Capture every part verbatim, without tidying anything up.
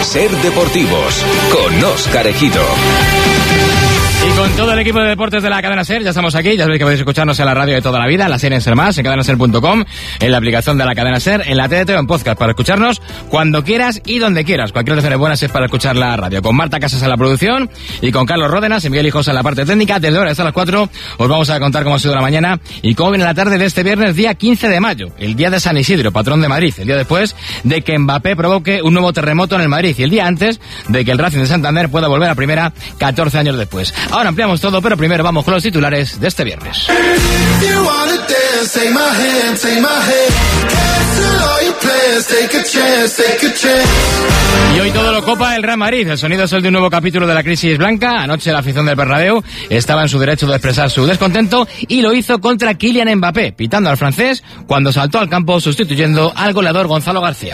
Ser Deportivos con Óscar Ejido. Y con todo el equipo de deportes de la cadena SER, ya estamos aquí, ya sabéis que podéis escucharnos en la radio de toda la vida, en la SER en SER Más, en cadena ser punto com, en la aplicación de la cadena SER, en la T D T o en podcast, para escucharnos cuando quieras y donde quieras. Cualquier hora de buenas es para escuchar la radio. Con Marta Casas en la producción y con Carlos Ródenas y Miguel Hijos en la parte técnica. Desde ahora hasta las cuatro os vamos a contar cómo ha sido la mañana y cómo viene la tarde de este viernes, día quince de mayo, el día de San Isidro, patrón de Madrid, el día después de que Mbappé provoque un nuevo terremoto en el Madrid y el día antes de que el Racing de Santander pueda volver a primera catorce años después. Ahora ampliamos todo, pero primero vamos con los titulares de este viernes. Y hoy todo lo copa el Real Madrid. El sonido es el de un nuevo capítulo de la crisis blanca. Anoche la afición del Bernabéu estaba en su derecho de expresar su descontento y lo hizo contra Kylian Mbappé, pitando al francés cuando saltó al campo sustituyendo al goleador Gonzalo García.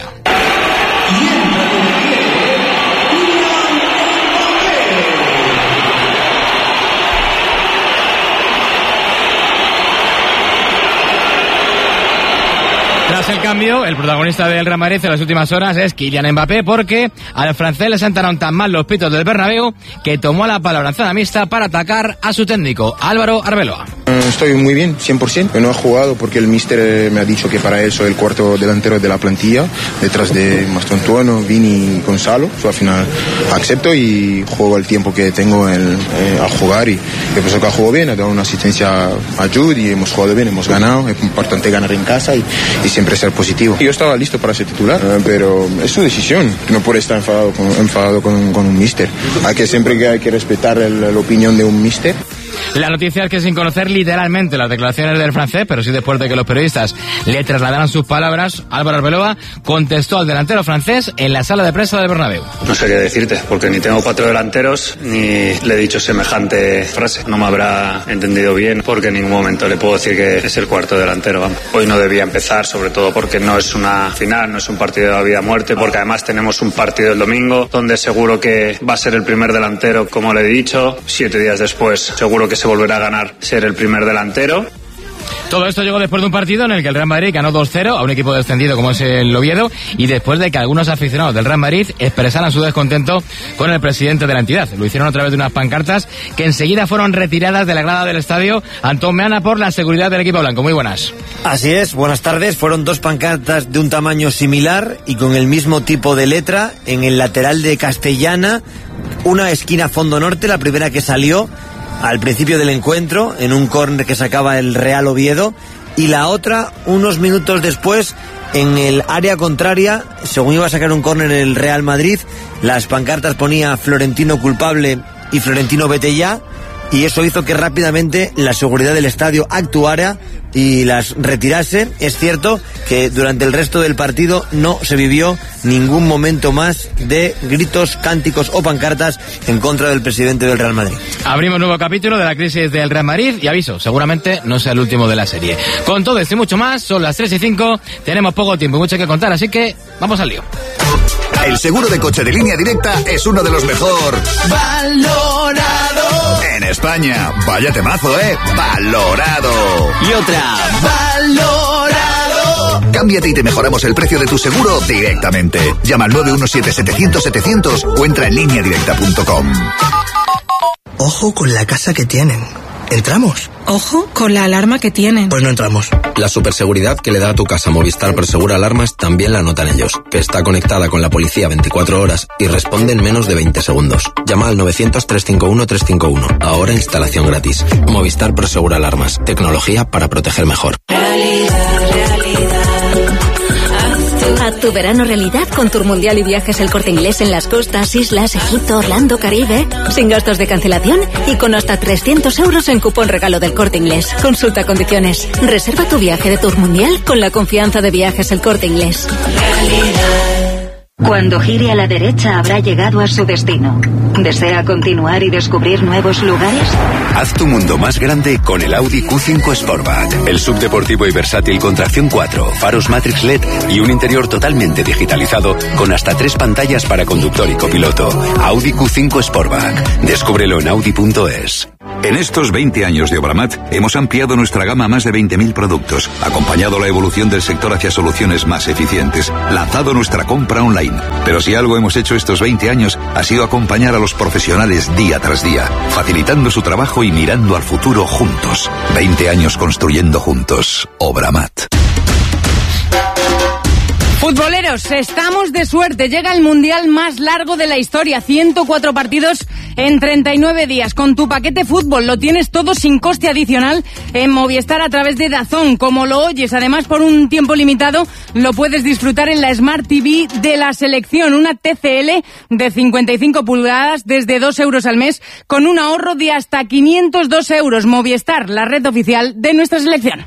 Tras el cambio, el protagonista del Real Madrid en las últimas horas es Kylian Mbappé, porque al francés le sentaron tan mal los pitos del Bernabéu que tomó la palabra en zona mixta para atacar a su técnico, Álvaro Arbeloa. Estoy muy bien, cien por ciento. No he jugado porque el míster me ha dicho que para él soy el cuarto delantero de la plantilla, detrás de Mastantuono, Vini y Gonzalo. So, al final acepto y juego el tiempo que tengo en, eh, a jugar, y he pensado que ha jugado bien, ha dado una asistencia a Jude y hemos jugado bien, hemos ganado. Es importante ganar en casa y, y siempre ser positivo. Yo estaba listo para ser titular, pero es su decisión. No puede estar enfadado con, enfadado con, con un míster. Hay que siempre que hay que respetar el, la opinión de un míster. La noticia es que sin conocer literalmente las declaraciones del francés, pero sí después de que los periodistas le trasladaran sus palabras, Álvaro Arbeloa contestó al delantero francés en la sala de prensa del Bernabéu. No sé qué decirte, porque ni tengo cuatro delanteros, ni le he dicho semejante frase. No me habrá entendido bien, porque en ningún momento le puedo decir que es el cuarto delantero. Vamos. Hoy no debía empezar, sobre todo porque no es una final, no es un partido de la vida o muerte, porque además tenemos un partido el domingo, donde seguro que va a ser el primer delantero, como le he dicho. Siete días después, seguro que se volverá a ganar ser el primer delantero. Todo esto llegó después de un partido en el que el Real Madrid ganó dos cero a un equipo descendido como es el Oviedo, y después de que algunos aficionados del Real Madrid expresaran su descontento con el presidente de la entidad. Lo hicieron a través de unas pancartas que enseguida fueron retiradas de la grada del estadio Antón Meana por la seguridad del equipo blanco. Muy buenas. Así es, buenas tardes. Fueron dos pancartas de un tamaño similar y con el mismo tipo de letra en el lateral de Castellana, una esquina fondo norte, la primera que salió al principio del encuentro, en un córner que sacaba el Real Oviedo, y la otra unos minutos después en el área contraria, según iba a sacar un córner el Real Madrid. Las pancartas ponía Florentino culpable y Florentino vete ya, y eso hizo que rápidamente la seguridad del estadio actuara y las retirase. Es cierto que durante el resto del partido no se vivió ningún momento más de gritos, cánticos o pancartas en contra del presidente del Real Madrid. Abrimos nuevo capítulo de la crisis del Real Madrid y aviso, seguramente no sea el último de la serie. Con todo esto y mucho más, son las tres y cinco, tenemos poco tiempo y mucho que contar, así que vamos al lío. El seguro de coche de Línea Directa es uno de los mejor valorado en España. Vaya temazo, ¿eh? Valorado. Y otra, valorado. Cámbiate y te mejoramos el precio de tu seguro directamente. Llama al nueve uno siete setecientos setecientos o entra en línea directa punto com. Ojo con la casa que tienen. ¿Entramos? Ojo con la alarma que tienen. Pues no entramos. La superseguridad que le da a tu casa Movistar Prosegura Alarmas también la notan ellos, que está conectada con la policía veinticuatro horas y responde en menos de veinte segundos. Llama al novecientos, trescientos cincuenta y uno, trescientos cincuenta y uno. Ahora instalación gratis. Movistar Prosegura Alarmas. Tecnología para proteger mejor. Realidad, realidad. Haz tu verano realidad con Tour Mundial y Viajes El Corte Inglés en las costas, islas, Egipto, Orlando, Caribe, sin gastos de cancelación y con hasta trescientos euros en cupón regalo del Corte Inglés. Consulta condiciones. Reserva tu viaje de Tour Mundial con la confianza de Viajes El Corte Inglés. Realidad. Cuando gire a la derecha habrá llegado a su destino. ¿Desea continuar y descubrir nuevos lugares? Haz tu mundo más grande con el Audi Q cinco Sportback. El subdeportivo y versátil con tracción cuatro, faros Matrix L E D y un interior totalmente digitalizado con hasta tres pantallas para conductor y copiloto. Audi Q cinco Sportback. Descúbrelo en audi punto es. En estos veinte años de Obramat hemos ampliado nuestra gama a más de veinte mil productos, acompañado la evolución del sector hacia soluciones más eficientes, lanzado nuestra compra online. Pero si algo hemos hecho estos veinte años ha sido acompañar a los profesionales día tras día, facilitando su trabajo y mirando al futuro juntos. veinte años construyendo juntos. Obramat. Futboleros, estamos de suerte. Llega el mundial más largo de la historia. ciento cuatro partidos en treinta y nueve días. Con tu paquete fútbol lo tienes todo sin coste adicional en Movistar a través de DAZN. Como lo oyes, además por un tiempo limitado lo puedes disfrutar en la Smart T V de la selección. Una T C L de cincuenta y cinco pulgadas desde dos euros al mes con un ahorro de hasta quinientos dos euros. Movistar, la red oficial de nuestra selección.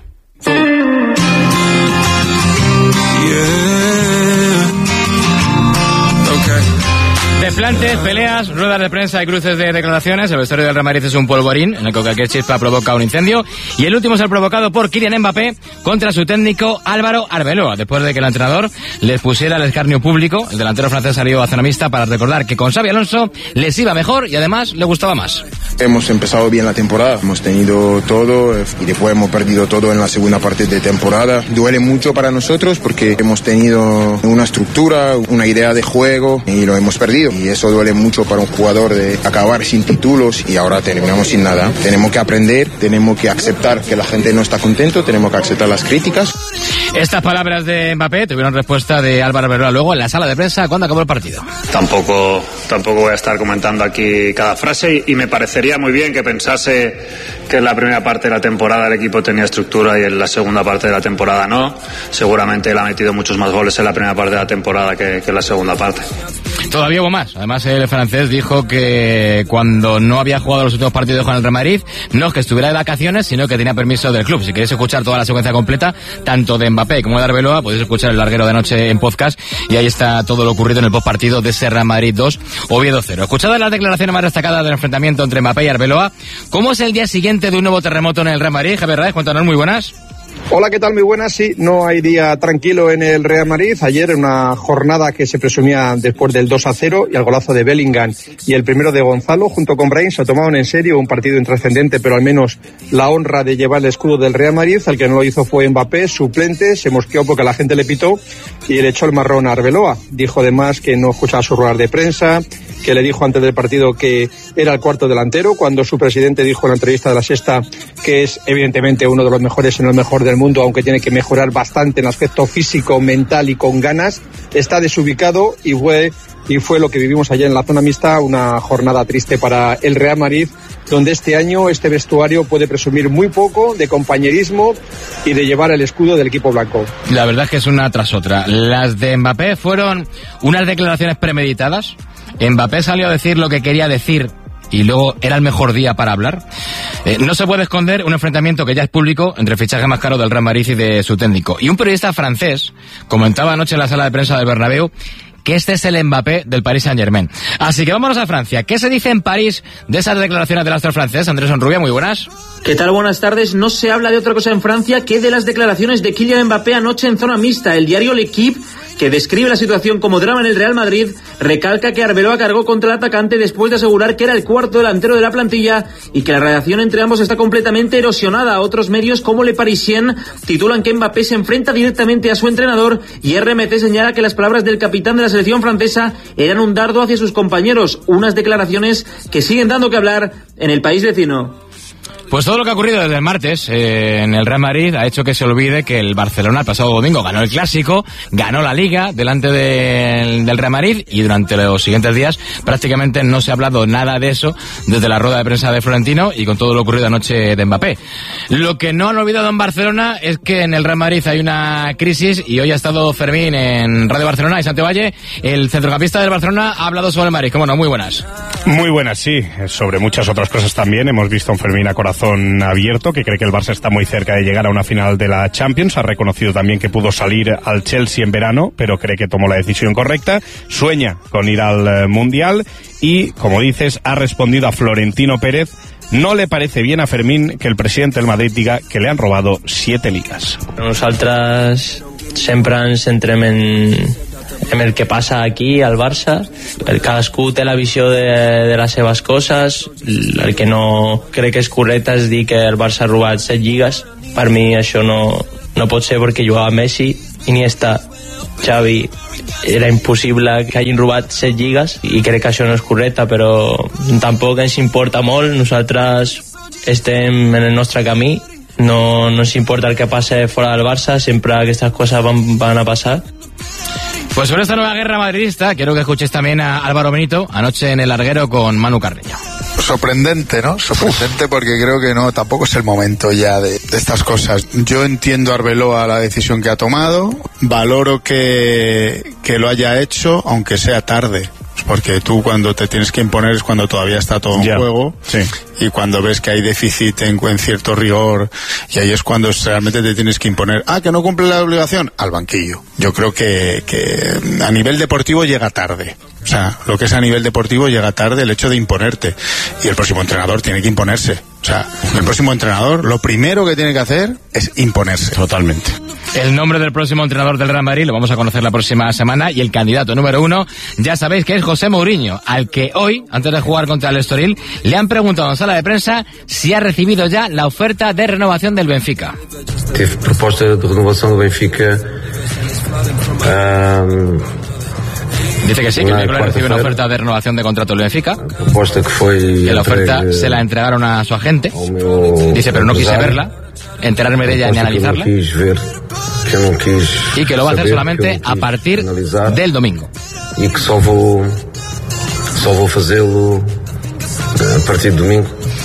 Desplantes, peleas, ruedas de prensa y cruces de declaraciones. El vestuario del Real Madrid es un polvorín en el que cualquier chispa provoca un incendio. Y el último es el provocado por Kylian Mbappé contra su técnico Álvaro Arbeloa, después de que el entrenador les pusiera el escarnio público. El delantero francés salió a zona mixta para recordar que con Xabi Alonso les iba mejor y además le gustaba más. Hemos empezado bien la temporada, hemos tenido todo y después hemos perdido todo en la segunda parte de temporada. Duele mucho para nosotros porque hemos tenido una estructura, una idea de juego y lo hemos perdido. Y eso duele mucho para un jugador de acabar sin títulos y ahora terminamos sin nada. Tenemos que aprender, tenemos que aceptar que la gente no está contento, tenemos que aceptar las críticas. Estas palabras de Mbappé tuvieron respuesta de Álvaro Arbeloa luego en la sala de prensa cuando acabó el partido. Tampoco, tampoco voy a estar comentando aquí cada frase y, y me parecería muy bien que pensase que en la primera parte de la temporada el equipo tenía estructura y en la segunda parte de la temporada no. Seguramente él ha metido muchos más goles en la primera parte de la temporada que, que en la segunda parte. Todavía hubo más. Además, el francés dijo que cuando no había jugado los últimos partidos con el Real Madrid, no es que estuviera de vacaciones, sino que tenía permiso del club. Si queréis escuchar toda la secuencia completa, tanto de Mbappé como de Arbeloa, podéis escuchar el larguero de anoche en podcast y ahí está todo lo ocurrido en el postpartido de ese Real Madrid dos, Oviedo cero. Escuchadas las declaraciones más destacadas del enfrentamiento entre Mbappé y Arbeloa, ¿cómo es el día siguiente de un nuevo terremoto en el Real Madrid? Javier Raez, cuéntanos, muy buenas. Hola, ¿qué tal? Muy buenas. Sí, no hay día tranquilo en el Real Madrid. Ayer, en una jornada que se presumía después del dos a cero y al golazo de Bellingham y el primero de Gonzalo, junto con Brahim, se tomaron en serio un partido intrascendente, pero al menos la honra de llevar el escudo del Real Madrid. El que no lo hizo fue Mbappé, suplente, se mosqueó porque la gente le pitó y le echó el marrón a Arbeloa. Dijo además que no escuchaba sus ruedas de prensa, que le dijo antes del partido que era el cuarto delantero, cuando su presidente dijo en la entrevista de La Sexta que es evidentemente uno de los mejores, en el mejor del mundo, aunque tiene que mejorar bastante en aspecto físico, mental y con ganas. Está desubicado y fue, y fue lo que vivimos ayer en la zona mixta, una jornada triste para el Real Madrid, donde este año este vestuario puede presumir muy poco de compañerismo y de llevar el escudo del equipo blanco. La verdad es que es una tras otra. Las de Mbappé fueron unas declaraciones premeditadas. Mbappé salió a decir lo que quería decir y luego era el mejor día para hablar. Eh, no se puede esconder un enfrentamiento que ya es público entre el fichaje más caro del Real Madrid y de su técnico. Y un periodista francés comentaba anoche en la sala de prensa del Bernabéu que este es el Mbappé del Paris Saint-Germain. Así que vámonos a Francia. ¿Qué se dice en París de esas declaraciones del astro francés? Andrés Onrubia, muy buenas. ¿Qué tal? Buenas tardes. No se habla de otra cosa en Francia que de las declaraciones de Kylian Mbappé anoche en zona mixta. El diario L'Equipe, que describe la situación como drama en el Real Madrid, recalca que Arbeloa cargó contra el atacante después de asegurar que era el cuarto delantero de la plantilla y que la relación entre ambos está completamente erosionada. Otros medios como Le Parisien titulan que Mbappé se enfrenta directamente a su entrenador y R M C señala que las palabras del capitán de la selección francesa eran un dardo hacia sus compañeros, unas declaraciones que siguen dando que hablar en el país vecino. Pues todo lo que ha ocurrido desde el martes eh, en el Real Madrid ha hecho que se olvide que el Barcelona el pasado domingo ganó el Clásico, ganó la Liga delante de, del Real Madrid y durante los siguientes días prácticamente no se ha hablado nada de eso desde la rueda de prensa de Florentino y con todo lo ocurrido anoche de Mbappé. Lo que no han olvidado en Barcelona es que en el Real Madrid hay una crisis y hoy ha estado Fermín en Radio Barcelona y Santiago Valle, el centrocampista del Barcelona, ha hablado sobre el Madrid. ¿Cómo no? Muy buenas. Muy buenas, sí. Sobre muchas otras cosas también. Hemos visto a un Fermín a corazón abierto, que cree que el Barça está muy cerca de llegar a una final de la Champions. Ha reconocido también que pudo salir al Chelsea en verano, pero cree que tomó la decisión correcta. Sueña con ir al Mundial y, como dices, ha respondido a Florentino Pérez. No le parece bien a Fermín que el presidente del Madrid diga que le han robado siete ligas. Nosaltres sempre ens centrem en, amb el que passa aquí al Barça. El cadascú té la visió de, de les seves coses. El que no crec que és correcte és dir que el Barça ha robat set lligues. Per mi això no, no pot ser, perquè jugava Messi, Iniesta, Xavi. Era impossible que hagin robat set lligues i crec que això no és correcte, però tampoc ens importa molt. Nosaltres estem en el nostre camí, no, no ens importa el que passe fora del Barça, sempre aquestes coses van, van a pasar. Pues sobre esta nueva guerra madridista quiero que escuches también a Álvaro Benito anoche en el larguero con Manu Carreño. Sorprendente, ¿no? Sorprendente porque creo que no, tampoco es el momento ya de, de estas cosas. Yo entiendo a Arbeloa la decisión que ha tomado, valoro que, que lo haya hecho, aunque sea tarde. Porque tú cuando te tienes que imponer es cuando todavía está todo en yeah. juego, sí. Y cuando ves que hay déficit en, en cierto rigor, y ahí es cuando realmente te tienes que imponer. Ah, que no cumple la obligación, al banquillo. Yo creo que, que a nivel deportivo llega tarde. O sea, lo que es a nivel deportivo llega tarde el hecho de imponerte. Y el próximo entrenador tiene que imponerse. O sea, el próximo entrenador lo primero que tiene que hacer es imponerse. Totalmente. El nombre del próximo entrenador del Real Madrid lo vamos a conocer la próxima semana, y el candidato número uno, ya sabéis que es José Mourinho, al que hoy, antes de jugar contra el Estoril, le han preguntado en sala de prensa si ha recibido ya la oferta de renovación del Benfica. Tive proposta de renovación del Benfica. Um... Dice que sí, que el miércoles recibe una oferta de renovación de contrato del Benfica. Que, fue que la oferta se la entregaron a su agente. Dice, pero no quise verla, enterarme de ella ni analizarla. Y que lo va a hacer solamente a partir del domingo. Y que solo voy, solo voy a hacerlo a partir del domingo.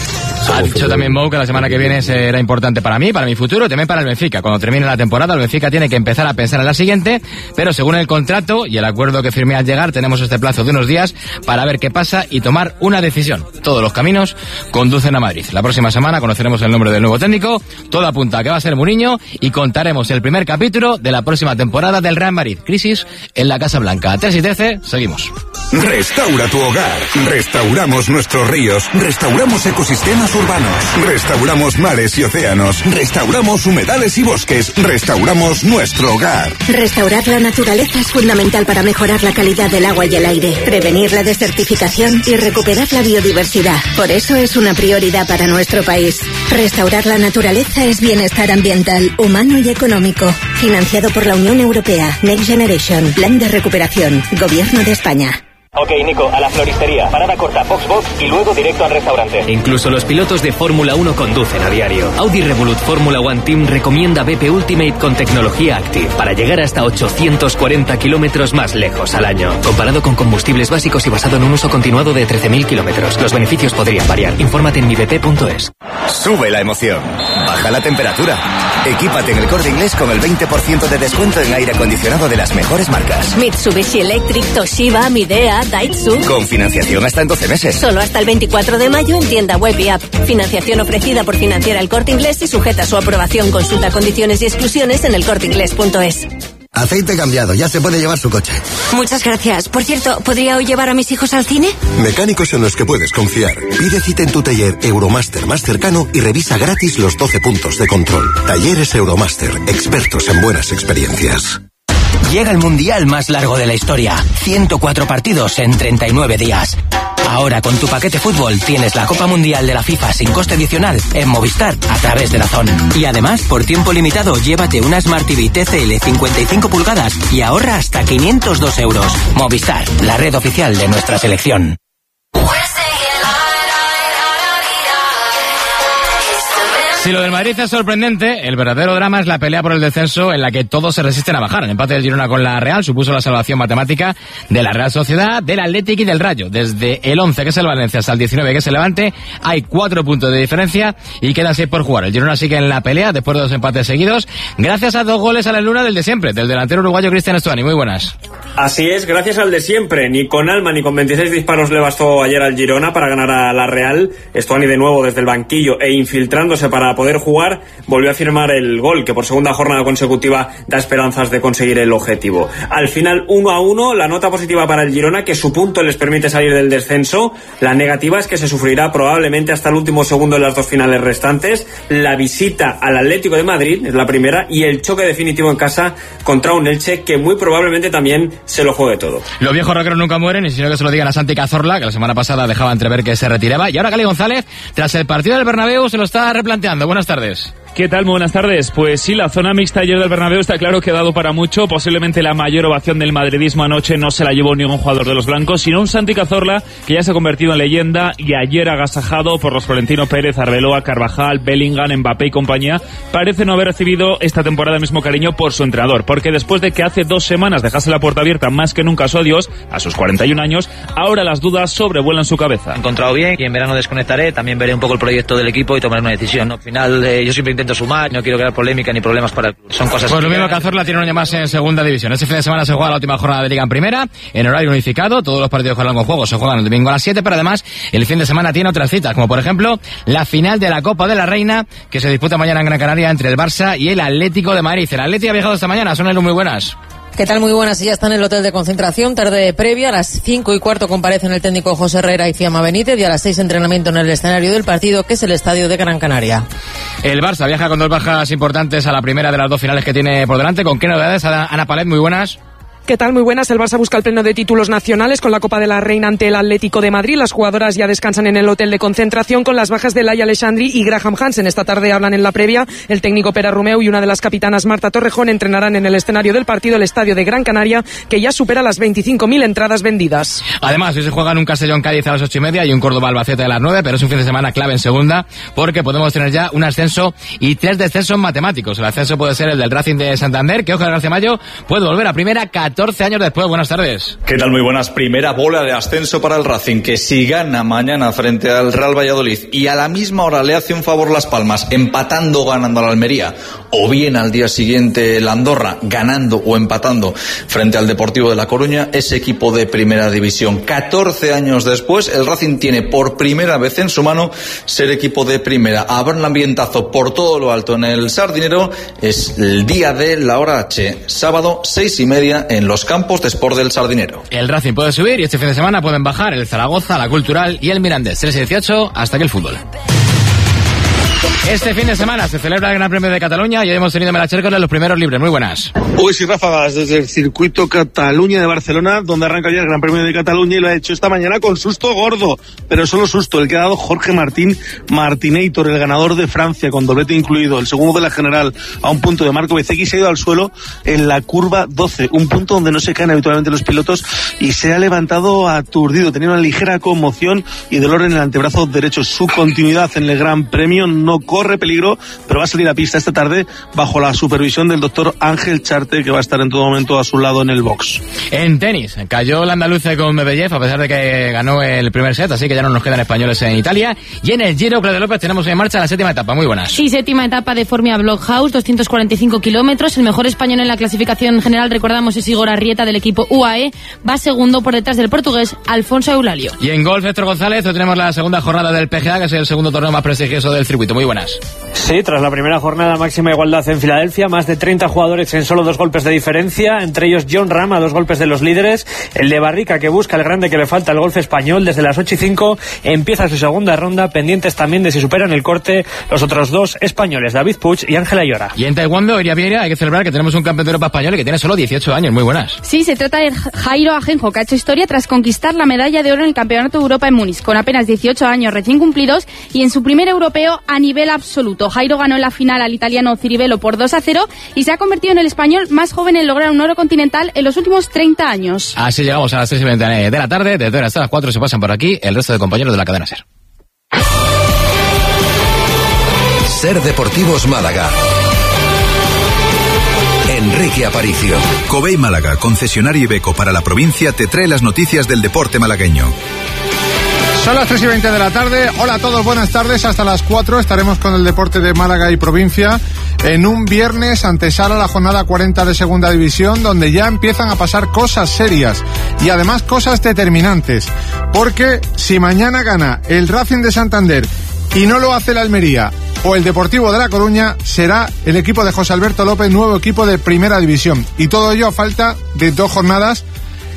Ha dicho también Mou que la semana que viene será importante para mí, para mi futuro, también para el Benfica. Cuando termine la temporada, el Benfica tiene que empezar a pensar en la siguiente, pero según el contrato y el acuerdo que firmé al llegar, tenemos este plazo de unos días para ver qué pasa y tomar una decisión. Todos los caminos conducen a Madrid. La próxima semana conoceremos el nombre del nuevo técnico, todo apunta a que va a ser Mourinho, y contaremos el primer capítulo de la próxima temporada del Real Madrid. Crisis en la Casa Blanca. tres y trece, seguimos. Restaura tu hogar. Restauramos nuestros ríos. Restauramos ecosistemas urbanos. Restauramos mares y océanos. Restauramos humedales y bosques. Restauramos nuestro hogar. Restaurar la naturaleza es fundamental para mejorar la calidad del agua y el aire, prevenir la desertificación y recuperar la biodiversidad. Por eso es una prioridad para nuestro país. Restaurar la naturaleza es bienestar ambiental, humano y económico. Financiado por la Unión Europea. Next Generation. Plan de recuperación. Gobierno de España. Ok, Nico, a la floristería, parada corta, Foxbox y luego directo al restaurante. Incluso los pilotos de Fórmula uno conducen a diario. Audi Revolut Fórmula One Team recomienda B P Ultimate con tecnología Active para llegar hasta ochocientos cuarenta kilómetros más lejos al año. Comparado con combustibles básicos y basado en un uso continuado de trece mil kilómetros. Los beneficios podrían variar. Infórmate en mi b p punto es. Sube la emoción. Baja la temperatura. Equípate en el Corte Inglés con el veinte por ciento de descuento en aire acondicionado de las mejores marcas. Mitsubishi Electric, Toshiba, Midea, Daihatsu. Con financiación hasta en doce meses. Solo hasta el veinticuatro de mayo en tienda web y app. Financiación ofrecida por Financiera El Corte Inglés y sujeta a su aprobación. Consulta condiciones y exclusiones en el corte inglés punto es. Aceite cambiado, ya se puede llevar su coche. Muchas gracias. Por cierto, ¿podría hoy llevar a mis hijos al cine? Mecánicos en los que puedes confiar. Pide cita en tu taller Euromaster más cercano y revisa gratis los doce puntos de control. Talleres Euromaster, expertos en buenas experiencias. Llega el mundial más largo de la historia. ciento cuatro partidos en treinta y nueve días. Ahora con tu paquete fútbol tienes la Copa Mundial de la FIFA sin coste adicional en Movistar a través de DAZN. Y además, por tiempo limitado, llévate una Smart T V T C L cincuenta y cinco pulgadas y ahorra hasta quinientos dos euros. Movistar, la red oficial de nuestra selección. Si lo del Madrid es sorprendente, el verdadero drama es la pelea por el descenso en la que todos se resisten a bajar. El empate del Girona con la Real supuso la salvación matemática de la Real Sociedad, del Athletic y del Rayo. Desde el once, que es el Valencia, hasta el diecinueve, que es el Levante, hay cuatro puntos de diferencia y quedan seis por jugar. El Girona sigue en la pelea después de dos empates seguidos, gracias a dos goles a la luna del de siempre, del delantero uruguayo Cristian Stuani. Muy buenas. Así es, gracias al de siempre. Ni con alma ni con veintiséis disparos le bastó ayer al Girona para ganar a la Real. Stuani de nuevo desde el banquillo e infiltrándose para para poder jugar, volvió a firmar el gol, que por segunda jornada consecutiva da esperanzas de conseguir el objetivo. Al final, uno a uno, la nota positiva para el Girona, que su punto les permite salir del descenso. La negativa es que se sufrirá probablemente hasta el último segundo en las dos finales restantes. La visita al Atlético de Madrid es la primera, y el choque definitivo en casa contra un Elche que muy probablemente también se lo juegue todo. Los viejos rockeros nunca mueren, y si no que se lo digan a Santi Cazorla, que la semana pasada dejaba entrever que se retiraba, y ahora Cali González, tras el partido del Bernabéu, se lo está replanteando. Buenas tardes. ¿Qué tal? Muy buenas tardes. Pues sí, la zona mixta ayer del Bernabéu está claro que ha dado para mucho. Posiblemente la mayor ovación del madridismo anoche no se la llevó ningún jugador de los blancos, sino un Santi Cazorla que ya se ha convertido en leyenda y ayer agasajado por los Florentino Pérez, Arbeloa, Carvajal, Bellingham, Mbappé y compañía, parece no haber recibido esta temporada el mismo cariño por su entrenador, porque después de que hace dos semanas dejase la puerta abierta más que nunca a su adiós, a sus cuarenta y un años, ahora las dudas sobrevuelan su cabeza. He encontrado bien y en verano desconectaré, también veré un poco el proyecto del equipo y tomaré una decisión. Al final eh, yo siempre intento sumar, no quiero crear polémica ni problemas para el club. Son cosas. Pues lo que mismo, Cazorla tiene un año más en segunda división. Este fin de semana se juega la última jornada de Liga en primera, en horario unificado. Todos los partidos con largo juego se juegan el domingo a las siete, pero además el fin de semana tiene otras citas, como por ejemplo la final de la Copa de la Reina, que se disputa mañana en Gran Canaria entre el Barça y el Atlético de Madrid. El Atlético ha viajado esta mañana, son muy buenas. ¿Qué tal? Muy buenas. Ya está en el hotel de concentración, tarde previa. A las cinco y cuarto comparecen el técnico José Herrera y Fiamma Benítez, y a las seis entrenamiento en el escenario del partido, que es el estadio de Gran Canaria. El Barça viaja con dos bajas importantes a la primera de las dos finales que tiene por delante. ¿Con qué novedades? Ana Palet, muy buenas. ¿Qué tal? Muy buenas. El Barça busca el pleno de títulos nacionales con la Copa de la Reina ante el Atlético de Madrid. Las jugadoras ya descansan en el hotel de concentración con las bajas de Laia Alexandri y Graham Hansen. Esta tarde hablan en la previa. El técnico Pere Romeu y una de las capitanas, Marta Torrejón, entrenarán en el escenario del partido, el estadio de Gran Canaria, que ya supera las veinticinco mil entradas vendidas. Además, hoy se juegan un Castellón-Cádiz a las ocho y media y un Córdoba-Albacete a las nueve, pero es un fin de semana clave en segunda, porque podemos tener ya un ascenso y tres descensos matemáticos. El ascenso puede ser el del Racing de Santander, que Óscar García Mayo puede volver a primera catorce años después. Buenas tardes. ¿Qué tal? Muy buenas. Primera bola de ascenso para el Racing, que si gana mañana frente al Real Valladolid y a la misma hora le hace un favor Las Palmas, empatando o ganando a la Almería, o bien al día siguiente la Andorra, ganando o empatando frente al Deportivo de La Coruña, es equipo de primera división. catorce años después, el Racing tiene por primera vez en su mano ser equipo de primera. Habrá un ambientazo por todo lo alto en el Sardinero. Es el día de la hora H, sábado seis y media en los campos de Sport del Sardinero. El Racing puede subir y este fin de semana pueden bajar el Zaragoza, la Cultural y el Mirandés. tres y dieciocho, hasta aquí el fútbol. Este fin de semana se celebra el Gran Premio de Cataluña y hoy hemos tenido Melachércoles en los primeros libres. Muy buenas. Hoy sí, ráfagas desde el circuito Cataluña de Barcelona, donde arranca ya el Gran Premio de Cataluña, y lo ha hecho esta mañana con susto gordo, pero solo susto el que ha dado Jorge Martín Martinator, el ganador de Francia, con doblete incluido, el segundo de la general, a un punto de Marco Bezzecchi. Se ha ido al suelo en la curva doce, un punto donde no se caen habitualmente los pilotos, y se ha levantado aturdido, tenía una ligera conmoción y dolor en el antebrazo derecho. Su continuidad en el Gran Premio no corre peligro, pero va a salir a pista esta tarde bajo la supervisión del doctor Ángel Charte, que va a estar en todo momento a su lado en el box. En tenis, cayó el andaluce con Medvedev, a pesar de que ganó el primer set, así que ya no nos quedan españoles en Italia. Y en el Giro, Claudia López, tenemos en marcha la séptima etapa. Muy buenas. Sí, séptima etapa de Formia Blockhouse, doscientos cuarenta y cinco kilómetros. El mejor español en la clasificación general, recordamos, es Igor Arrieta, del equipo U A E. Va segundo por detrás del portugués Alfonso Eulalio. Y en golf, Héctor González, hoy tenemos la segunda jornada del P G A, que es el segundo torneo más prestigioso del circuito. Muy buenas. Sí, tras la primera jornada, máxima igualdad en Filadelfia, más de treinta jugadores en solo dos golpes de diferencia, entre ellos John Ram a dos golpes de los líderes, el de Barrica, que busca el grande que le falta al golf español. Desde las ocho y cinco empieza su segunda ronda, pendientes también de si superan el corte los otros dos españoles, David Puig y Ángela Llora. Y en Taekwondo, Iria Vieira, hay que celebrar que tenemos un campeón de Europa español y que tiene solo dieciocho años. Muy buenas. Sí, se trata de Jairo Ajenjo, que ha hecho historia tras conquistar la medalla de oro en el Campeonato de Europa en Múnich, con apenas dieciocho años recién cumplidos y en su primer europeo a nivel absoluto. Jairo ganó en la final al italiano Ciribello por dos a cero y se ha convertido en el español más joven en lograr un oro continental en los últimos treinta años. Así llegamos a las tres y veinte de la tarde, desde hasta las cuatro se pasan por aquí el resto de compañeros de la cadena SER. SER Deportivos Málaga. Enrique Aparicio. Covey Málaga, concesionario Iveco para la provincia, te trae las noticias del deporte malagueño. Son las tres y veinte de la tarde. Hola a todos, buenas tardes. Hasta las cuatro estaremos con el deporte de Málaga y provincia en un viernes antesala a la jornada cuarenta de Segunda División, donde ya empiezan a pasar cosas serias y además cosas determinantes. Porque si mañana gana el Racing de Santander y no lo hace la Almería o el Deportivo de La Coruña será el equipo de José Alberto López, nuevo equipo de Primera División. Y todo ello a falta de dos jornadas.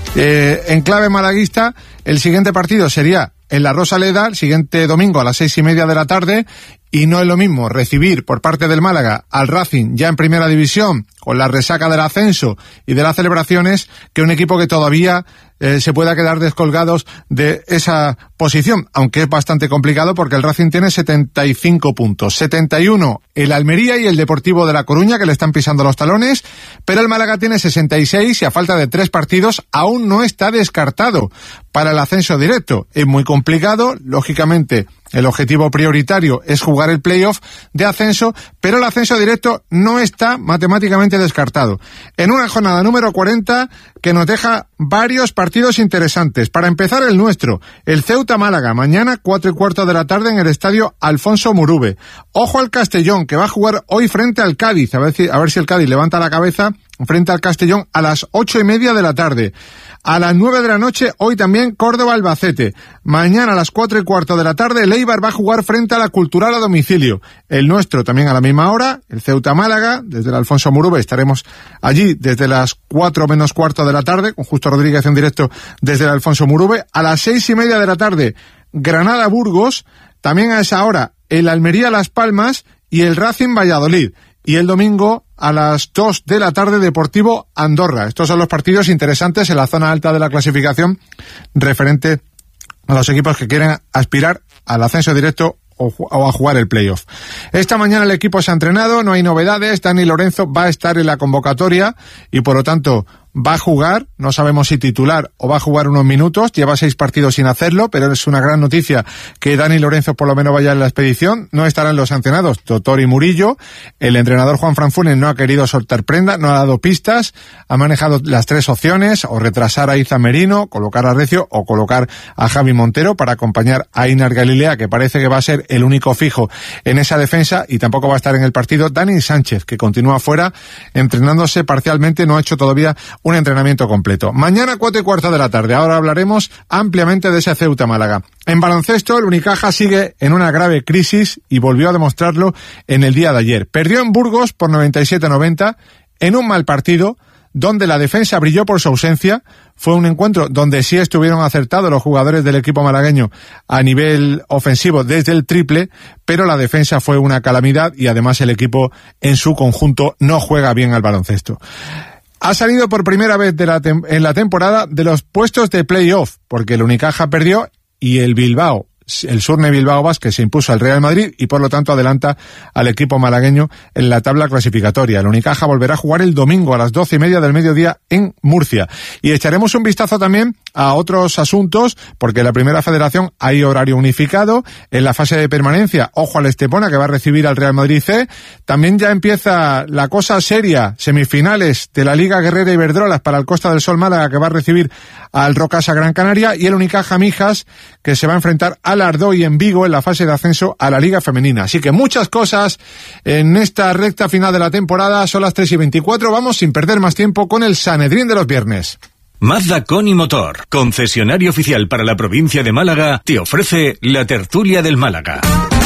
Eh, en clave malaguista, el siguiente partido sería en la Rosaleda, el siguiente domingo a las seis y media de la tarde, y no es lo mismo recibir por parte del Málaga al Racing ya en Primera División, con la resaca del ascenso y de las celebraciones, que un equipo que todavía eh, se pueda quedar descolgados de esa posición, aunque es bastante complicado porque el Racing tiene setenta y cinco puntos, setenta y uno el Almería y el Deportivo de La Coruña, que le están pisando los talones, pero el Málaga tiene sesenta y seis y a falta de tres partidos aún no está descartado para el ascenso directo. Es muy complicado, lógicamente el objetivo prioritario es jugar el playoff de ascenso, pero el ascenso directo no está matemáticamente descartado. En una jornada número cuarenta que nos deja varios partidos interesantes. Para empezar, el nuestro, el Ceuta-Málaga, mañana cuatro y cuarto de la tarde en el estadio Alfonso Murube. Ojo al Castellón, que va a jugar hoy frente al Cádiz, a ver si, a ver si el Cádiz levanta la cabeza frente al Castellón a las ocho y media de la tarde. A las nueve de la noche, hoy también Córdoba-Albacete. Mañana a las cuatro y cuarto de la tarde, el Eibar va a jugar frente a la Cultural a domicilio. El nuestro también a la misma hora, el Ceuta-Málaga, desde el Alfonso Murube, estaremos allí desde las cuatro menos cuarto de la tarde, con Justo Rodríguez en directo desde el Alfonso Murube. A las seis y media de la tarde, Granada-Burgos, también a esa hora, el Almería-Las Palmas y el Racing-Valladolid. Y el domingo a las dos de la tarde, Deportivo Andorra. Estos son los partidos interesantes en la zona alta de la clasificación referente a los equipos que quieren aspirar al ascenso directo o, o a jugar el playoff. Esta mañana el equipo se ha entrenado, no hay novedades. Dani Lorenzo va a estar en la convocatoria y por lo tanto va a jugar, no sabemos si titular o va a jugar unos minutos, lleva seis partidos sin hacerlo, pero es una gran noticia que Dani Lorenzo por lo menos vaya en la expedición. No estarán los sancionados Totor y Murillo. El entrenador Juan Franfunes no ha querido soltar prenda, no ha dado pistas, ha manejado las tres opciones, o retrasar a Iza Merino, colocar a Recio o colocar a Javi Montero para acompañar a Inar Galilea, que parece que va a ser el único fijo en esa defensa, y tampoco va a estar en el partido Dani Sánchez, que continúa fuera entrenándose parcialmente, no ha hecho todavía un entrenamiento completo. Mañana cuatro y cuarto de la tarde. Ahora hablaremos ampliamente de ese Ceuta Málaga. En baloncesto, el Unicaja sigue en una grave crisis y volvió a demostrarlo en el día de ayer. Perdió en Burgos por noventa y siete a noventa en un mal partido donde la defensa brilló por su ausencia. Fue un encuentro donde sí estuvieron acertados los jugadores del equipo malagueño a nivel ofensivo desde el triple, pero la defensa fue una calamidad y además el equipo en su conjunto no juega bien al baloncesto. Ha salido por primera vez de la tem- en la temporada de los puestos de playoff, porque el Unicaja perdió y el Bilbao, el Surne Bilbao Basket, se impuso al Real Madrid y por lo tanto adelanta al equipo malagueño en la tabla clasificatoria. El Unicaja volverá a jugar el domingo a las doce y media del mediodía en Murcia. Y echaremos un vistazo también a otros asuntos, porque en la primera federación hay horario unificado. En la fase de permanencia, ojo al Estepona, que va a recibir al Real Madrid C. También ya empieza la cosa seria, semifinales de la Liga Guerrera Iberdrolas para el Costa del Sol Málaga, que va a recibir al Rocasa Gran Canaria, y el Unicaja Mijas, que se va a enfrentar al Ardoy en Vigo en la fase de ascenso a la Liga Femenina. Así que muchas cosas en esta recta final de la temporada. Son las tres y veinticuatro. Vamos sin perder más tiempo con el Sanedrín de los viernes. Mazda Coni Motor, concesionario oficial para la provincia de Málaga, te ofrece la tertulia del Málaga.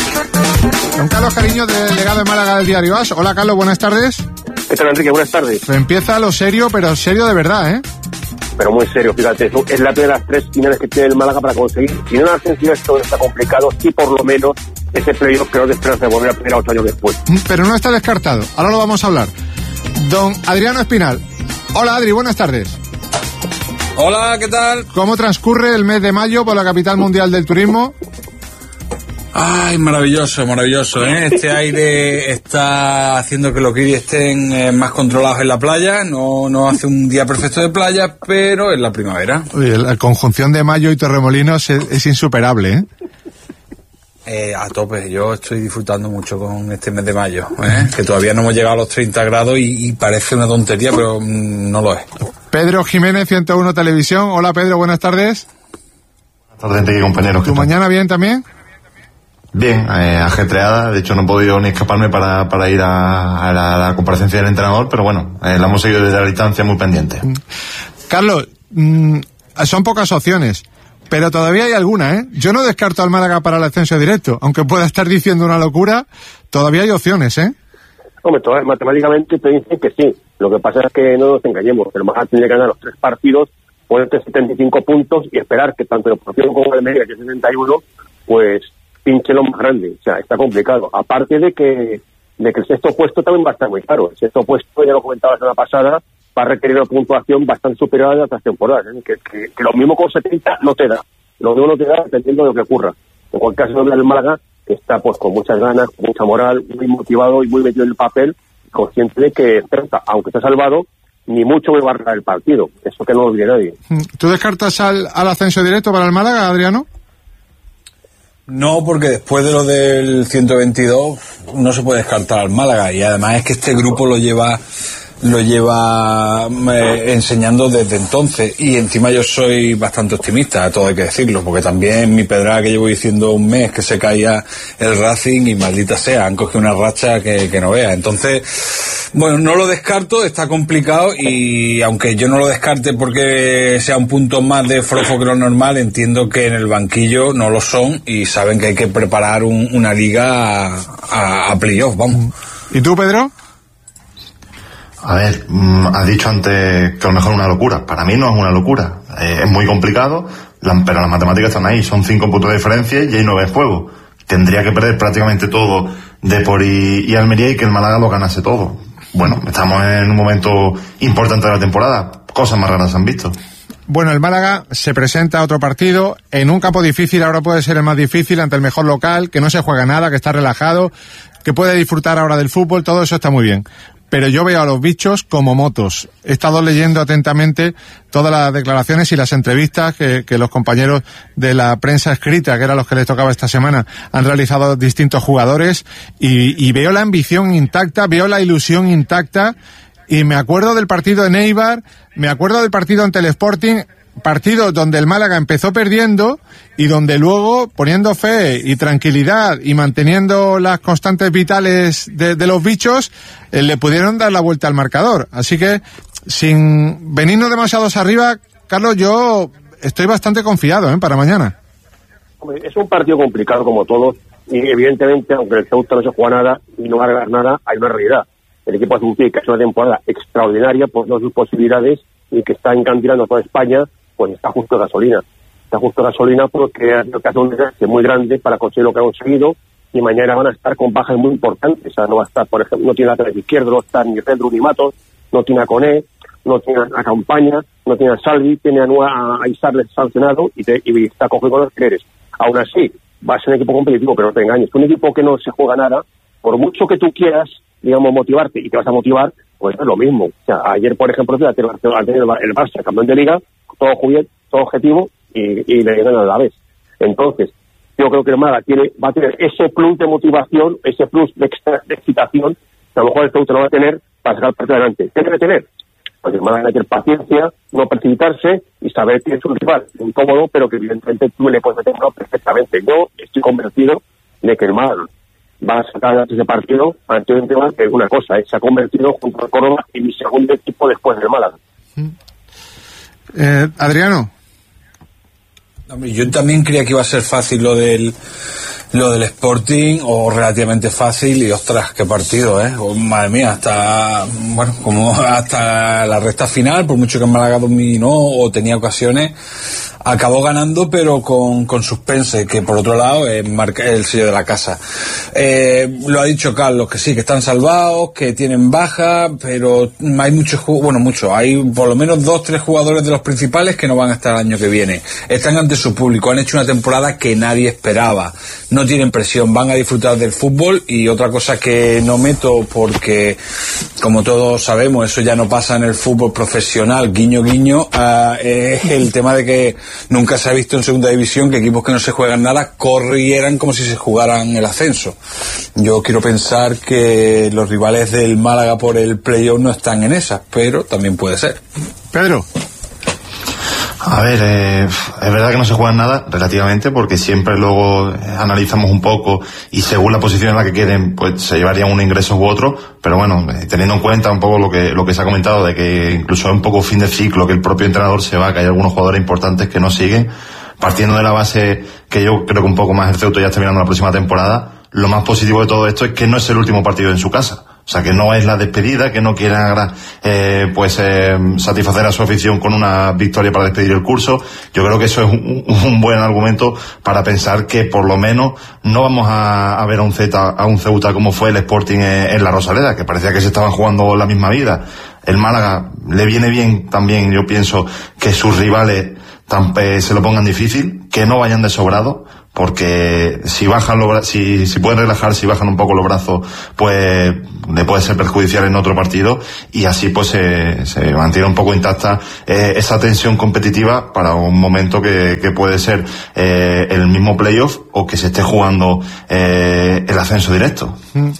Don Carlos Cariño, delegado de Málaga del Diario As. Hola, Carlos, buenas tardes. ¿Qué tal, Enrique? Buenas tardes. Empieza lo serio, pero serio de verdad, ¿eh? Pero muy serio, fíjate, es la de las tres finales que tiene el Málaga para conseguir. Si no, en ascenso esto está complicado, y por lo menos ese playoff que no te esperas de volver a primera ocho años después. Pero no está descartado, ahora lo vamos a hablar. Don Adriano Espinal. Hola, Adri, buenas tardes. Hola, ¿qué tal? ¿Cómo transcurre el mes de mayo por la capital mundial del turismo? Ay, maravilloso, maravilloso, ¿eh? Este aire está haciendo que los guiris estén eh, más controlados en la playa. No, no hace un día perfecto de playa, pero es la primavera. Oye, la conjunción de mayo y Torremolinos es, es insuperable, ¿eh? Eh, a tope, yo estoy disfrutando mucho con este mes de mayo, ¿eh? Que todavía no hemos llegado a los treinta grados y, y parece una tontería, pero mmm, no lo es. Pedro Jiménez, ciento uno Televisión. Hola, Pedro, buenas tardes. Buenas tardes, Enrique, compañeros. ¿Tu mañana bien también? Bien, eh, ajetreada. De hecho, no he podido ni escaparme para, para ir a, a, la, a la comparecencia del entrenador, pero bueno, eh, la hemos seguido desde la distancia muy pendiente. Carlos, mmm, son pocas opciones, pero todavía hay alguna, ¿eh? Yo no descarto al Málaga para el ascenso directo, aunque pueda estar diciendo una locura, todavía hay opciones, ¿eh? Hombre, todavía, matemáticamente te dicen que sí. Lo que pasa es que no nos engañemos. El Málaga tiene que ganar los tres partidos, ponerte setenta y cinco puntos y esperar que tanto el Deportivo como el Almería, que es setenta y uno, pues pinche lo más grande. O sea, está complicado. Aparte de que de que el sexto puesto también va a estar muy caro. El sexto puesto, ya lo comentaba la semana pasada, va a requerir una puntuación bastante superior a las otras temporadas, ¿eh? que, que, que lo mismo con setenta no te da. Lo mismo no te da dependiendo de lo que ocurra. En cualquier caso, el Málaga, que está pues con muchas ganas, con mucha moral, muy motivado y muy metido en el papel, consciente de que, aunque está salvado, ni mucho me va a arreglar el partido. Eso que no lo olvide nadie. ¿Tú descartas al, al ascenso directo para el Málaga, Adriano? No, porque después de lo del ciento veintidós no se puede descartar al Málaga, y además es que este grupo lo lleva lo lleva eh, enseñando desde entonces, y encima yo soy bastante optimista, todo hay que decirlo, porque también mi pedrada que llevo diciendo un mes que se caía el Racing, y maldita sea, han cogido una racha que, que no vea. Entonces, bueno, no lo descarto, está complicado, y aunque yo no lo descarte porque sea un punto más de flojo que lo normal, entiendo que en el banquillo no lo son y saben que hay que preparar un, una liga a, a, a playoff, vamos. ¿Y tú, Pedro? A ver, mmm, has dicho antes que a lo mejor es una locura. Para mí no es una locura. Eh, es muy complicado, la, pero las matemáticas están ahí. Son cinco puntos de diferencia y hay nueve en juego. Tendría que perder prácticamente todo Depor y, y Almería, y que el Málaga lo ganase todo. Bueno, estamos en un momento importante de la temporada. Cosas más raras se han visto. Bueno, el Málaga se presenta a otro partido en un campo difícil. Ahora puede ser el más difícil, ante el mejor local, que no se juega nada, que está relajado, que puede disfrutar ahora del fútbol. Todo eso está muy bien. Pero yo veo a los bichos como motos. He estado leyendo atentamente todas las declaraciones y las entrevistas que, que los compañeros de la prensa escrita, que eran los que les tocaba esta semana, han realizado distintos jugadores, y, y veo la ambición intacta, veo la ilusión intacta, y me acuerdo del partido en Eibar, me acuerdo del partido ante el Sporting, partido donde el Málaga empezó perdiendo y donde luego, poniendo fe y tranquilidad y manteniendo las constantes vitales de, de los bichos, eh, le pudieron dar la vuelta al marcador. Así que, sin venirnos demasiados arriba, Carlos, yo estoy bastante confiado, ¿eh?, para mañana. Hombre, es un partido complicado como todos, y evidentemente, aunque el Ceuta no se juega nada y no va a ganar nada, hay una realidad. El equipo azulí, que ha hecho una temporada extraordinaria por todas sus posibilidades y que está encandilando a toda España, pues está justo de gasolina. Está justo de gasolina porque ha que hacer un desgaste muy grande para conseguir lo que ha conseguido, y mañana van a estar con bajas muy importantes. O sea, no va a estar, por ejemplo, no tiene a lateral izquierdo, no está ni Pedro ni Matos, no tiene a Coné, no tiene a Campaña, no tiene a Salvi, tiene a, a Isarles sancionado y, te, y está cogido con los creres. Aún así, va a ser un equipo competitivo, pero no te engañes. Un equipo que no se juega nada, por mucho que tú quieras, digamos, motivarte y te vas a motivar, pues es lo mismo. O sea, ayer, por ejemplo, al tener el Barça, campeón de Liga, todo juguete, todo objetivo, y, y le ganan a la vez. Entonces, yo creo que el Málaga tiene, va a tener ese plus de motivación, ese plus de, extra, de excitación, que a lo mejor el Ceuta no va a tener para sacar el partido adelante. ¿Qué debe tener? Pues el Málaga debe tener paciencia, no precipitarse y saber que es un rival incómodo, pero que evidentemente tú le puedes meter no perfectamente. Yo estoy convencido de que el Málaga va a sacar ese partido ante un tema que es una cosa, ¿eh? Se ha convertido junto al Córdoba en mi segundo equipo después del Málaga. Eh, Adriano. Yo también creía que iba a ser fácil lo del lo del Sporting, o relativamente fácil, y ostras, qué partido, eh, oh, madre mía, hasta bueno, como hasta la recta final, por mucho que el Málaga dominó o tenía ocasiones, acabó ganando, pero con, con suspense, que por otro lado es marca el sello de la casa. Eh, lo ha dicho Carlos, que sí, que están salvados, que tienen baja, pero hay muchos, bueno, muchos, hay por lo menos dos, tres jugadores de los principales que no van a estar el año que viene. Están ante su público, han hecho una temporada que nadie esperaba, no tienen presión, van a disfrutar del fútbol. Y otra cosa que no meto, porque como todos sabemos, eso ya no pasa en el fútbol profesional, guiño guiño, uh, es el tema de que nunca se ha visto en segunda división que equipos que no se juegan nada corrieran como si se jugaran el ascenso. Yo quiero pensar que los rivales del Málaga por el playoff no están en esas, pero también puede ser. Pedro. A ver, eh, es verdad que no se juega nada relativamente, porque siempre luego eh, analizamos un poco y según la posición en la que queden, pues se llevarían un ingreso u otro, pero bueno, eh, teniendo en cuenta un poco lo que lo que se ha comentado, de que incluso es un poco fin de ciclo, que el propio entrenador se va, que hay algunos jugadores importantes que no siguen, partiendo de la base que yo creo que un poco más el Ceuta ya está mirando la próxima temporada, lo más positivo de todo esto es que no es el último partido en su casa. O sea, que no es la despedida, que no quieren eh, pues eh, satisfacer a su afición con una victoria para despedir el curso. Yo creo que eso es un, un buen argumento para pensar que por lo menos no vamos a, a ver a un Zeta, a un Ceuta como fue el Sporting en, en la Rosaleda, que parecía que se estaban jugando la misma vida. El Málaga le viene bien también, yo pienso, que sus rivales tan, eh, se lo pongan difícil, que no vayan de sobrado, porque si bajan los, si, si pueden relajar, si bajan un poco los brazos, pues le puede ser perjudicial en otro partido, y así pues se, se mantiene un poco intacta eh, esa tensión competitiva para un momento que, que puede ser eh, el mismo playoff o que se esté jugando eh, el ascenso directo.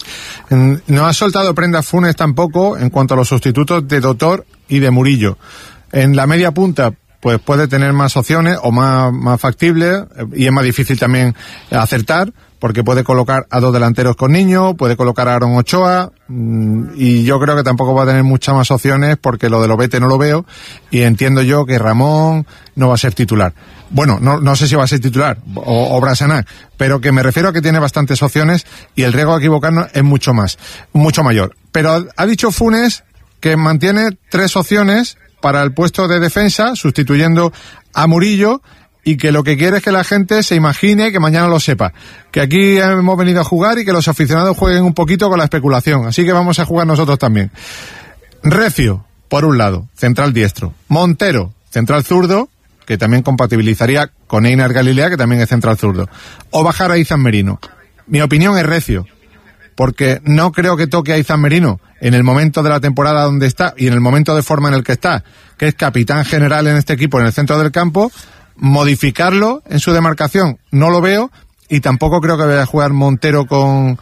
No ha soltado prenda Funes tampoco en cuanto a los sustitutos de Doctor y de Murillo. En la media punta pues puede tener más opciones o más, más factibles, y es más difícil también acertar, porque puede colocar a dos delanteros con Niño, puede colocar a Aaron Ochoa, y yo creo que tampoco va a tener muchas más opciones, porque lo de Lobete no lo veo, y entiendo yo que Ramón no va a ser titular. Bueno, no, no sé si va a ser titular, o, o Brasanac, pero que me refiero a que tiene bastantes opciones, y el riesgo de equivocarnos es mucho más, mucho mayor. Pero ha dicho Funes que mantiene tres opciones para el puesto de defensa, sustituyendo a Murillo, y que lo que quiere es que la gente se imagine, que mañana lo sepa, que aquí hemos venido a jugar y que los aficionados jueguen un poquito con la especulación, así que vamos a jugar nosotros también. Recio, por un lado, central diestro. Montero, central zurdo, que también compatibilizaría con Einar Galilea, que también es central zurdo. O bajar a Izan Merino. Mi opinión es Recio, porque no creo que toque a Izan Merino en el momento de la temporada donde está y en el momento de forma en el que está, que es capitán general en este equipo en el centro del campo. Modificarlo en su demarcación no lo veo, y tampoco creo que vaya a jugar Montero con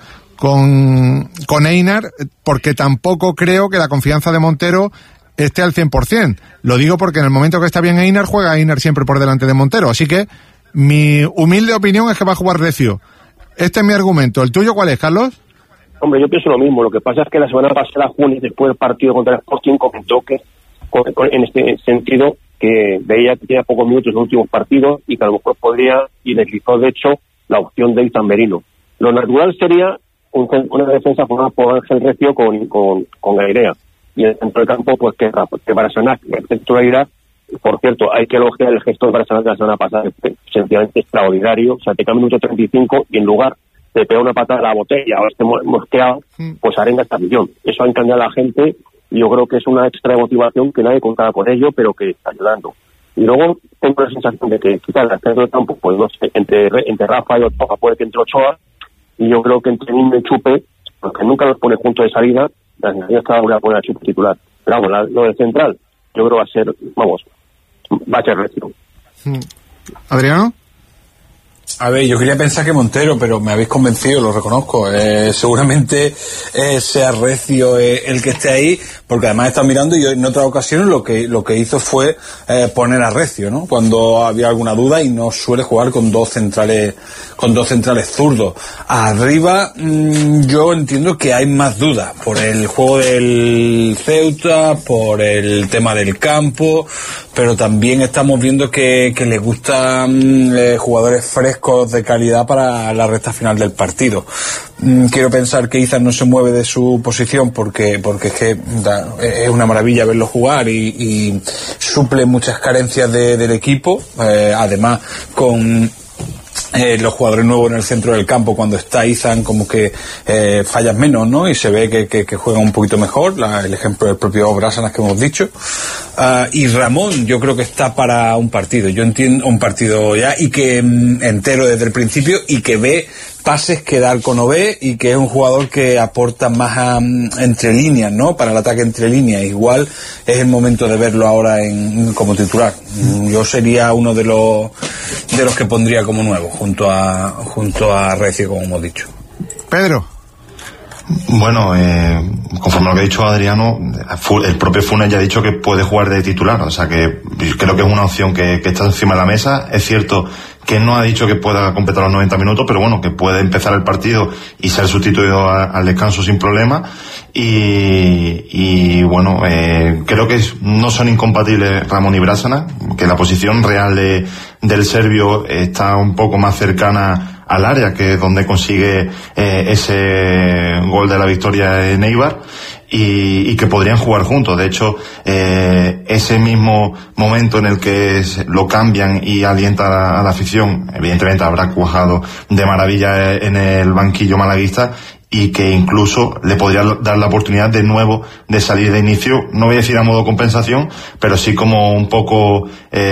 con con Einar, porque tampoco creo que la confianza de Montero esté al cien por ciento. Lo digo porque en el momento que está bien Einar, juega Einar siempre por delante de Montero, así que mi humilde opinión es que va a jugar Recio. Este es mi argumento. ¿El tuyo cuál es, Carlos? Hombre, yo pienso lo mismo. Lo que pasa es que la semana pasada, Junis, después del partido contra el Sporting, comentó que, con, con, en este sentido, que veía que tenía pocos minutos en los últimos partidos y que a lo mejor podría, y deslizó, de hecho, la opción de Izan Merino. Lo natural sería un, una defensa formada por Ángel Recio con, con, con Gairea. Y en el centro del campo, pues que, que Brasanac, en titularidad. Por cierto, hay que elogiar el gesto de Brasanac de la semana pasada, sencillamente extraordinario. O sea, te cae minuto treinta y cinco y en lugar te pega una patada a la botella, ahora estemos mosqueado, pues arenga esta millón. Eso ha encandilado a la gente, y yo creo que es una extra motivación que nadie contaba con ello, pero que está ayudando. Y luego tengo la sensación de que quizás el centro del campo, pues no sé, entre, entre Rafa y Ochoa, puede que entre Ochoa, y yo creo que entre Niño y Chupe, porque nunca los pone juntos de salida, la sensación es que va a poner a Chupe titular. Pero vamos, la, lo del central, yo creo va a ser, vamos, va a ser Recio. ¿Adriano? A ver, yo quería pensar que Montero, pero me habéis convencido, lo reconozco. Eh, seguramente eh, sea Recio eh, el que esté ahí, porque además he estado mirando y en otras ocasiones lo que lo que hizo fue eh, poner a Recio, ¿no? Cuando había alguna duda, y no suele jugar con dos centrales con dos centrales zurdos. Arriba mmm, yo entiendo que hay más dudas por el juego del Ceuta, por el tema del campo, pero también estamos viendo que, que le gustan eh, jugadores frescos de calidad para la recta final del partido. Mm, quiero pensar que Izan no se mueve de su posición porque porque es que da, es una maravilla verlo jugar y, y suple muchas carencias de, del equipo, eh, además con Eh, los jugadores nuevos en el centro del campo. Cuando está Izan, como que eh, fallan menos, ¿no? Y se ve que, que, que juegan un poquito mejor, la, el ejemplo del propio Brasanac que hemos dicho. Uh, y Ramón, yo creo que está para un partido, yo entiendo, un partido ya, y que mm, entero desde el principio, y que ve pases que Darko no ve, y que es un jugador que aporta más a, entre líneas, ¿no? Para el ataque entre líneas. Igual es el momento de verlo ahora en, como titular. Yo sería uno de los de los que pondría como nuevo, junto a junto a Recio, como hemos dicho. Pedro. Bueno, eh, conforme a lo que ha dicho Adriano, el propio Funes ya ha dicho que puede jugar de titular, o sea que creo que es una opción que, que está encima de la mesa. Es cierto que no ha dicho que pueda completar los noventa minutos, pero bueno, que puede empezar el partido y ser sustituido a, al descanso sin problema. Y, y bueno, eh, creo que es, no son incompatibles Ramón y Brasanac, que la posición real de, del serbio está un poco más cercana al área, que es donde consigue eh, ese gol de la victoria en Eibar, y, y que podrían jugar juntos. De hecho, eh, ese mismo momento en el que lo cambian y alienta a la, a la afición, evidentemente habrá cuajado de maravilla en el banquillo malaguista, y que incluso le podría dar la oportunidad de nuevo de salir de inicio, no voy a decir a modo compensación, pero sí como un poco,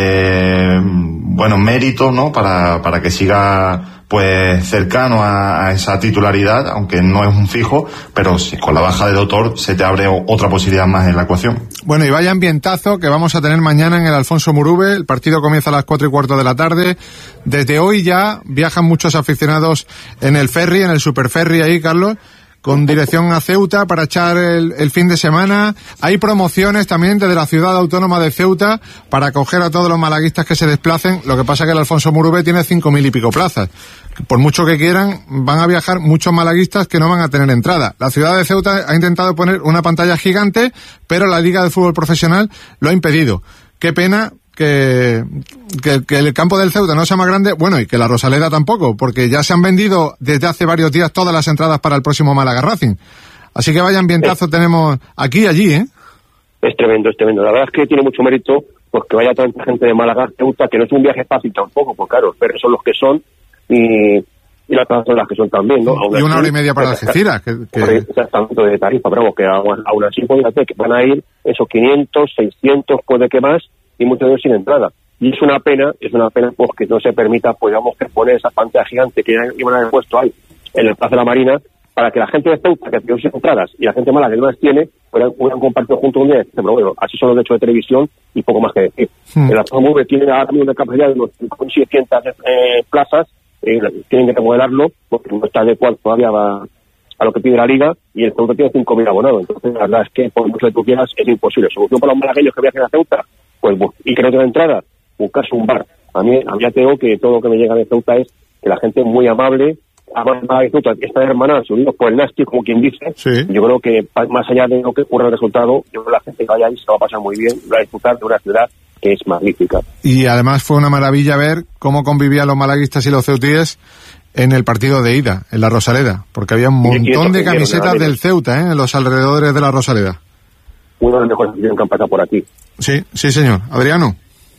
eh, bueno, mérito, ¿no? Para, para que siga pues cercano a, a esa titularidad, aunque no es un fijo, pero sí, con la baja de Doctor se te abre otra posibilidad más en la ecuación. Bueno, y vaya ambientazo que vamos a tener mañana en el Alfonso Murube. El partido comienza a las cuatro y cuarto de la tarde. Desde hoy ya viajan muchos aficionados en el ferry, en el superferry ahí, Carlos, con dirección a Ceuta para echar el, el fin de semana. Hay promociones también desde la ciudad autónoma de Ceuta para acoger a todos los malaguistas que se desplacen. Lo que pasa es que el Alfonso Murube tiene cinco mil y pico plazas. Por mucho que quieran, van a viajar muchos malaguistas que no van a tener entrada. La ciudad de Ceuta ha intentado poner una pantalla gigante, pero la Liga de Fútbol Profesional lo ha impedido. Qué pena que, que, que el campo del Ceuta no sea más grande, bueno, y que la Rosaleda tampoco, porque ya se han vendido desde hace varios días todas las entradas para el próximo Málaga Racing. Así que vaya ambientazo eh, tenemos aquí y allí, ¿eh? Es tremendo, es tremendo. La verdad es que tiene mucho mérito porque vaya tanta gente de Málaga a Ceuta, que no es un viaje fácil tampoco, porque claro, pero son los que son y, y las plazas son las que son también, ¿no? Aún y una así, hora y media para Algeciras. Que, que... Exactamente, de tarifa, pero vamos, que aún, aún así, fíjate que van a ir esos quinientos, seiscientos, puede que más, y muchos de ellos sin entrada. Y es una pena, es una pena pues que no se permita, pues digamos, que poner esa pantalla gigante que iban a haber puesto ahí en el Plaza de la Marina, para que la gente de Ceuta, que tiene sus entradas, y la gente mala que no las tiene, puedan, puedan compartir juntos un día. Pero bueno, así son los derechos de televisión y poco más que decir. Hmm. El Alfonso Murube tiene ahora mismo una capacidad de unos cinco mil seiscientas eh, plazas, eh, tienen que remodelarlo, porque no está adecuado todavía a, a lo que pide la Liga, y el Ceuta tiene cinco mil abonados. Entonces, la verdad es que, por mucho que tú quieras, es imposible. Solución para los malagueños que viajen a Ceuta, pues, y que no tengan entrada, buscarse un bar. A mí, a mí ya tengo que todo lo que me llega de Ceuta es que la gente es muy amable, amable de Ceuta, está hermanada, unidos por el Nasti, como quien dice. Sí. Yo creo que, más allá de lo que ocurra el resultado, yo creo que la gente que vaya ahí se va a pasar muy bien, va a disfrutar de una ciudad que es magnífica. Y además fue una maravilla ver cómo convivían los malaguistas y los ceutíes en el partido de ida, en la Rosaleda, porque había un montón de camisetas del Ceuta, ¿eh? En los alrededores de la Rosaleda. Uno de los mejores que han pasado por aquí. Sí, sí señor. Adriano.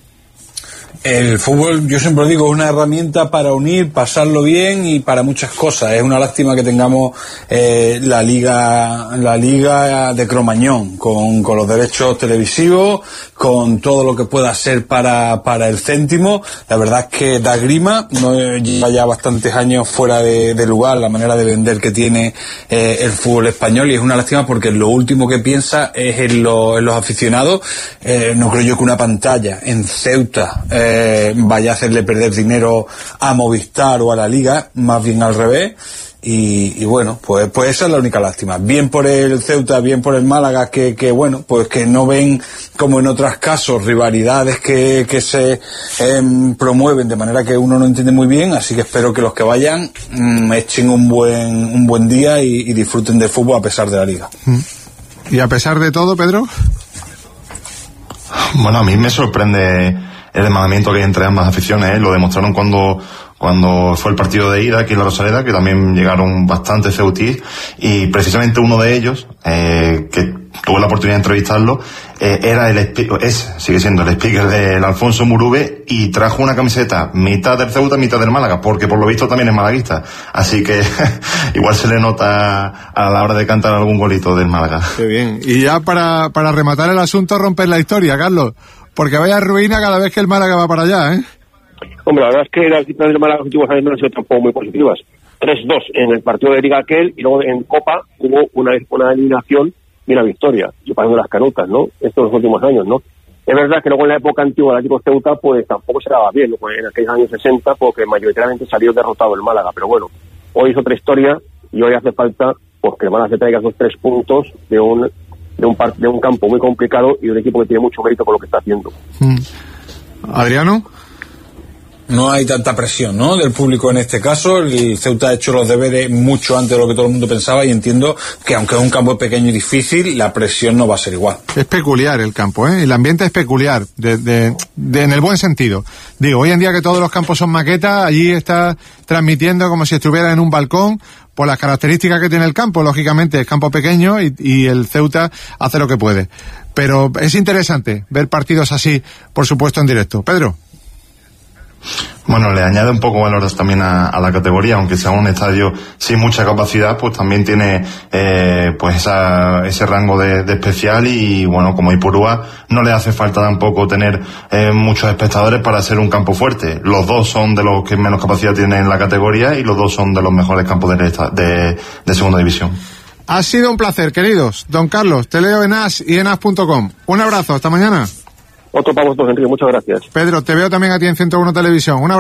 El fútbol, yo siempre digo, es una herramienta para unir, pasarlo bien y para muchas cosas. Es una lástima que tengamos eh, la liga la liga de Cromañón, con, con los derechos televisivos, con todo lo que pueda ser para, para el céntimo. La verdad es que da grima, no lleva ya bastantes años fuera de, de lugar la manera de vender que tiene eh, el fútbol español, y es una lástima porque lo último que piensa es en, lo, en los aficionados. Eh, no creo yo que una pantalla en Ceuta eh, Eh, vaya a hacerle perder dinero a Movistar o a la Liga, más bien al revés. Y, y bueno, pues pues esa es la única lástima. Bien por el Ceuta, bien por el Málaga, que, que bueno, pues que no ven, como en otros casos, rivalidades que, que se eh, promueven de manera que uno no entiende muy bien. Así que espero que los que vayan mmm, echen un buen un buen día y, y disfruten del fútbol a pesar de la Liga. ¿Y a pesar de todo, Pedro? Bueno, a mí me sorprende el hermanamiento que hay entre ambas aficiones, ¿eh? Lo demostraron cuando cuando fue el partido de ida aquí en la Rosaleda, que también llegaron bastantes ceutíes, y precisamente uno de ellos, eh, que tuve la oportunidad de entrevistarlo, eh, era el es sigue siendo el speaker del Alfonso Murube, y trajo una camiseta mitad del Ceuta, mitad del Málaga, porque por lo visto también es malaguista, así que igual se le nota a la hora de cantar algún golito del Málaga. Qué bien. Y ya para para rematar el asunto, romper la historia, Carlos, porque vaya ruina cada vez que el Málaga va para allá, ¿eh? Hombre, la verdad es que las cifras del Málaga en los últimos años no han sido tampoco muy positivas. tres dos en el partido de Liga aquel, y luego en Copa hubo una, una eliminación y una victoria, y pasando las canutas, ¿no? Estos los últimos años, ¿no? Es verdad que luego en la época antigua del equipo Ceuta, pues tampoco se daba bien, ¿no? Pues en aquellos años sesenta, porque mayoritariamente salió derrotado el Málaga, pero bueno, hoy es otra historia, y hoy hace falta pues que el Málaga se traiga esos tres puntos de un de un par, de un campo muy complicado y un equipo que tiene mucho mérito por lo que está haciendo. Mm. Adriano. No hay tanta presión, ¿no?, del público en este caso. El Ceuta ha hecho los deberes mucho antes de lo que todo el mundo pensaba y entiendo que aunque es un campo pequeño y difícil, la presión no va a ser igual. Es peculiar el campo, ¿eh? El ambiente es peculiar, de, de, de, en el buen sentido. Digo, hoy en día que todos los campos son maquetas, allí está transmitiendo como si estuviera en un balcón, por las características que tiene el campo. Lógicamente es campo pequeño y, y el Ceuta hace lo que puede. Pero es interesante ver partidos así, por supuesto, en directo. Pedro. Bueno, le añade un poco valor también a, a la categoría, aunque sea un estadio sin mucha capacidad, pues también tiene eh, pues esa, ese rango de, de especial y bueno, como Ipurúa no le hace falta tampoco tener eh, muchos espectadores para ser un campo fuerte. Los dos son de los que menos capacidad tienen en la categoría y los dos son de los mejores campos de, de, de segunda división. Ha sido un placer, queridos. Don Carlos, te leo en as y en as punto com. Un abrazo, hasta mañana. Otro para vosotros, Enrique, muchas gracias. Pedro, te veo también a ti en ciento uno Televisión. Un abrazo.